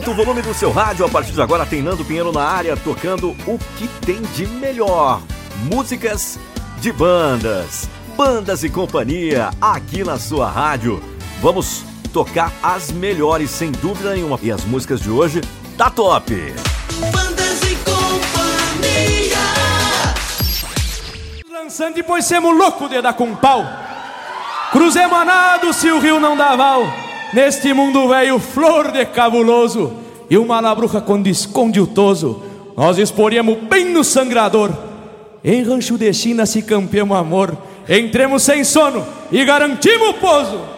Aumenta o volume do seu rádio. A partir de agora tem Nando Pinheiro na área, tocando o que tem de melhor. Músicas de bandas e companhia, aqui na sua rádio. Vamos tocar as melhores, sem dúvida nenhuma. E as músicas de hoje tá top. Bandas e companhia. Lançando depois semos louco de dar com pau. Cruzemos a nado se o rio não dá val. Neste mundo velho, flor de cabuloso. E uma labruca quando esconde o toso, nós exporíamos bem no sangrador. Em rancho de China se campeamos amor. Entremos sem sono e garantimos o pouso.